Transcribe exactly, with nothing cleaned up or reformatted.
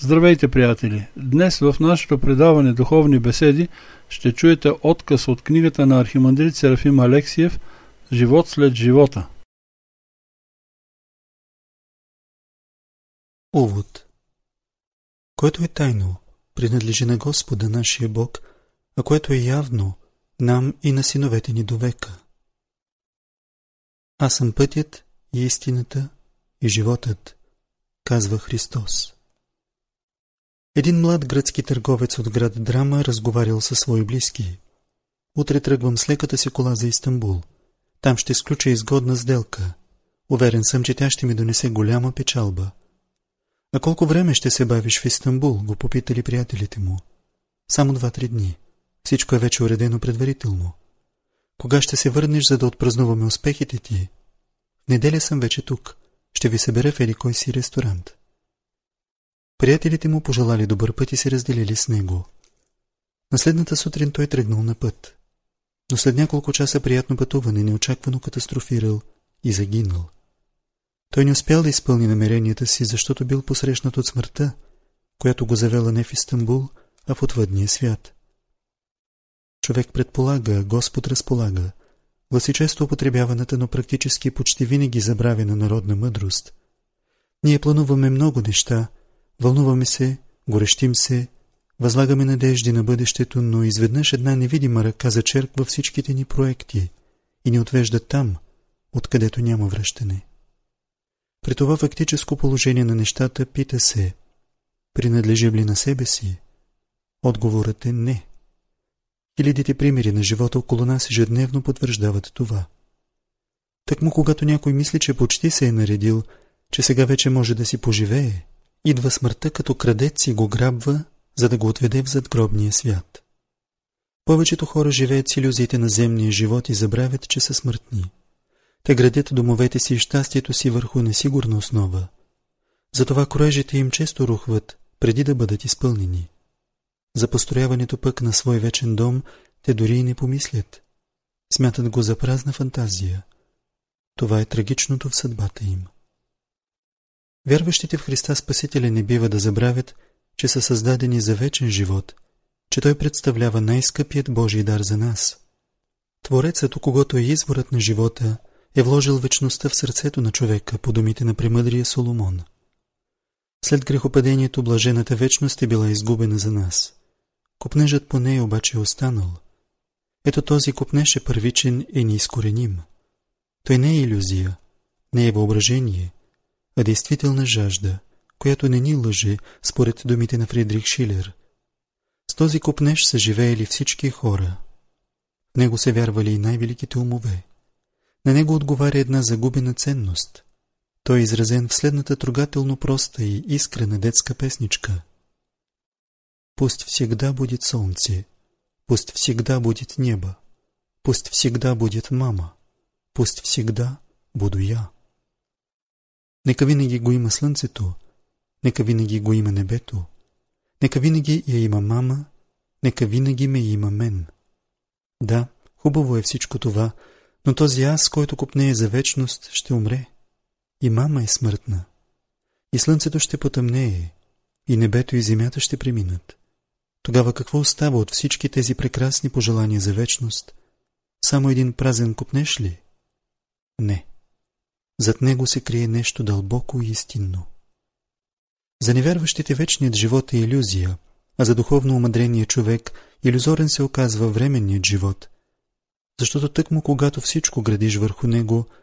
Здравейте, приятели! Днес в нашето предаване Духовни беседи ще чуете откъс от книгата на архимандрит Серафим Алексиев «Живот след живота». Увод. Което е тайно, принадлежи на Господа нашия Бог, а което е явно, нам и на синовете ни до века. Аз съм пътят и истината и животът, казва Христос. Един млад гръцки търговец от град Драма разговарял със свои близки. Утре тръгвам с леката си кола за Истанбул. Там ще сключа изгодна сделка. Уверен съм, че тя ще ми донесе голяма печалба. А колко време ще се бавиш в Истанбул, го попитали приятелите му. Само два-три дни. Всичко е вече уредено предварително. Кога ще се върнеш, за да отпразнуваме успехите ти? В неделя съм вече тук. Ще ви събера в еди кой си ресторант. Приятелите му пожелали добър път и се разделили с него. На следната сутрин той тръгнал на път. Но след няколко часа приятно пътуване неочаквано катастрофирал и загинал. Той не успял да изпълни намеренията си, защото бил посрещнат от смъртта, която го завела не в Истанбул, а в отвъдния свят. Човек предполага, Господ разполага, гласи често употребяваната, но практически почти винаги забравена народна мъдрост. Ние плануваме много неща, вълнуваме се, горещим се, възлагаме надежди на бъдещето, но изведнъж една невидима ръка зачерква всичките ни проекти и ни отвежда там, откъдето няма връщане. При това фактическо положение на нещата пита се, принадлежим ли на себе си? Отговорът е не. Хилядите примери на живота около нас ежедневно потвърждават това. Тъкмо когато някой мисли, че почти се е наредил, че сега вече може да си поживее, идва смъртта като крадец и го грабва, за да го отведе в задгробния свят. Повечето хора живеят с илюзиите на земния живот и забравят, че са смъртни. Те градят домовете си и щастието си върху несигурна основа. Затова коражите им често рухват, преди да бъдат изпълнени. За построяването пък на свой вечен дом те дори и не помислят. Смятат го за празна фантазия. Това е трагичното в съдбата им. Вярващите в Христа Спасителя не бива да забравят, че са създадени за вечен живот, че Той представлява най-скъпият Божий дар за нас. Творецът, у когото е изворът на живота, е вложил вечността в сърцето на човека, по думите на премъдрия Соломон. След грехопадението блажената вечност е била изгубена за нас. Копнежът по нея обаче е останал. Ето този копнеж е първичен и неизкореним. Той не е илюзия, не е въображение, а действителна жажда, която не ни лъже, според думите на Фридрих Шилер. С този копнеж са живеели всички хора. В него се вярвали и най-великите умове. На него отговаря една загубена ценност. Той е изразен в следната трогателно проста и искрена детска песничка. Пусть всегда будет солнце, пусть всегда будет небо, пусть всегда будет мама, пусть всегда буду я. Нека винаги го има слънцето, нека винаги го има небето, нека винаги я има мама, нека винаги ме има мен. Да, хубаво е всичко това, но този аз, който копнее за вечност, ще умре. И мама е смъртна. И слънцето ще потъмнее, и небето и земята ще преминат. Тогава какво остава от всички тези прекрасни пожелания за вечност? Само един празен копнеш ли? Не. Зад него се крие нещо дълбоко и истинно. За невярващите вечният живот е илюзия, а за духовно омъдрения човек илюзорен се оказва временният живот, защото тъкмо когато всичко градиш върху него,